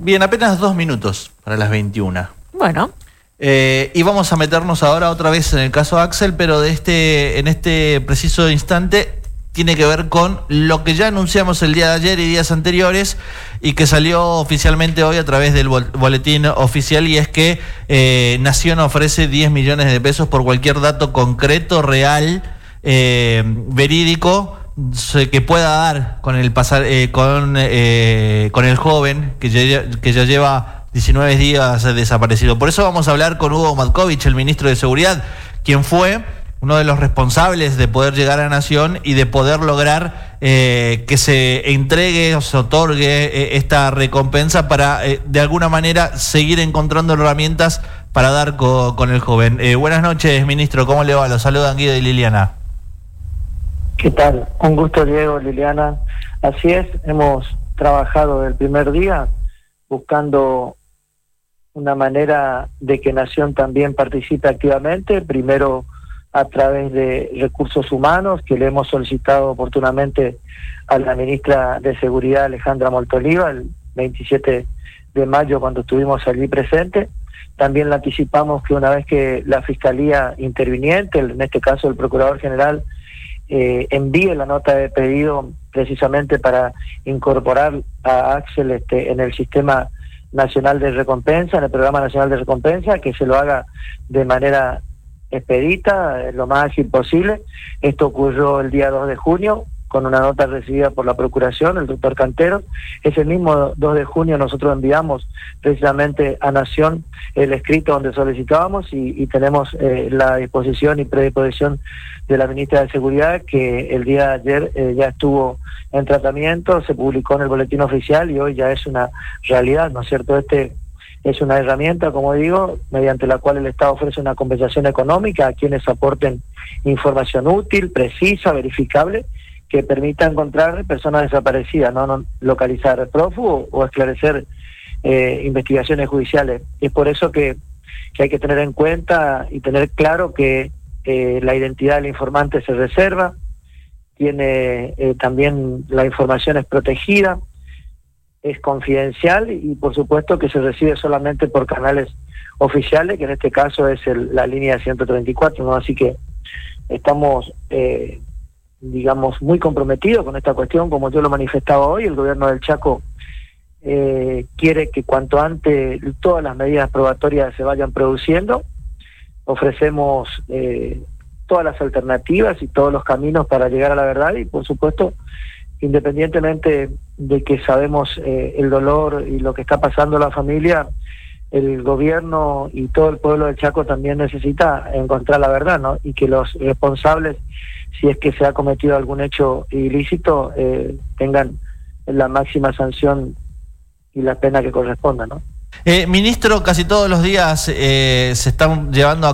Bien, apenas 2 minutos para las 21. Bueno. Y vamos a meternos ahora otra vez en el caso Axel, pero en este preciso instante tiene que ver con lo que ya anunciamos el día de ayer y días anteriores y que salió oficialmente hoy a través del boletín oficial, y es que Nación ofrece 10 millones de pesos por cualquier dato concreto, real, verídico, que pueda dar con el con el joven que ya lleva 19 días desaparecido. Por eso vamos a hablar con Hugo Matkovich, el ministro de Seguridad, quien fue uno de los responsables de poder llegar a Nación y de poder lograr que se entregue o se otorgue esta recompensa para de alguna manera seguir encontrando herramientas para dar con el joven. Buenas noches, ministro, ¿cómo le va? Los saludan Guido y Liliana. ¿Qué tal? Un gusto, Diego, Liliana. Así es, hemos trabajado desde el primer día buscando una manera de que Nación también participe activamente, primero a través de recursos humanos, que le hemos solicitado oportunamente a la ministra de Seguridad, Alejandra Moltoliva, el 27 de mayo, cuando estuvimos allí presentes. También le anticipamos que una vez que la Fiscalía interviniente, en este caso el Procurador General, envíe la nota de pedido precisamente para incorporar a Axel en el sistema nacional de recompensa, en el programa nacional de recompensa, que se lo haga de manera expedita, lo más ágil posible. Esto ocurrió el día 2 de junio, con una nota recibida por la Procuración, el doctor Cantero. Ese mismo 2 de junio nosotros enviamos precisamente a Nación el escrito donde solicitábamos y tenemos la disposición y predisposición de la ministra de Seguridad, que el día de ayer ya estuvo en tratamiento, se publicó en el boletín oficial y hoy ya es una realidad, ¿no es cierto? Es una herramienta, como digo, mediante la cual el Estado ofrece una compensación económica a quienes aporten información útil, precisa, verificable, que permita encontrar personas desaparecidas, no localizar prófugos o esclarecer investigaciones judiciales. Es por eso que hay que tener en cuenta y tener claro que la identidad del informante se reserva, tiene también la información es protegida, es confidencial y por supuesto que se recibe solamente por canales oficiales, que en este caso es la línea 134, ¿no? Así que estamos digamos muy comprometidos con esta cuestión. Como yo lo manifestaba hoy, el gobierno del Chaco quiere que cuanto antes todas las medidas probatorias se vayan produciendo. Ofrecemos todas las alternativas y todos los caminos para llegar a la verdad y por supuesto, independientemente de que sabemos el dolor y lo que está pasando a la familia, el gobierno y todo el pueblo del Chaco también necesita encontrar la verdad, ¿no? Y que los responsables, si es que se ha cometido algún hecho ilícito, tengan la máxima sanción y la pena que corresponda, ¿no? Ministro, casi todos los días se están llevando a